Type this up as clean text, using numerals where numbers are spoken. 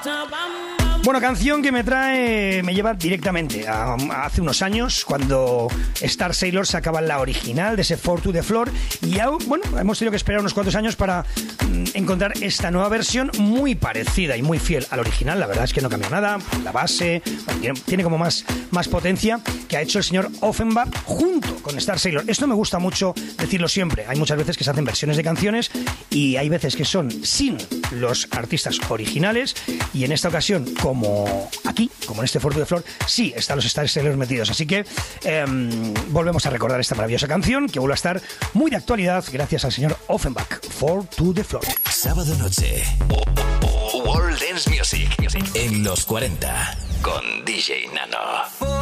Bueno, canción que me lleva directamente a hace unos años, cuando Star Sailor sacaban la original de ese Four to the Floor, y bueno, hemos tenido que esperar unos cuantos años para encontrar esta nueva versión muy parecida y muy fiel al original. La verdad es que no cambia nada, la base tiene como más potencia, que ha hecho el señor Offenbach junto con Star Sailor. Esto me gusta mucho decirlo siempre. Hay muchas veces que se hacen versiones de canciones y hay veces que son sin los artistas originales, y en esta ocasión, como aquí, como en este Four to the Floor, sí están los Star Sailor metidos. Así que volvemos a recordar esta maravillosa canción, que vuelve a estar muy de actualidad gracias al señor Offenbach. Four to the Floor. Sábado noche, World Dance Music en los 40 con DJ Nano.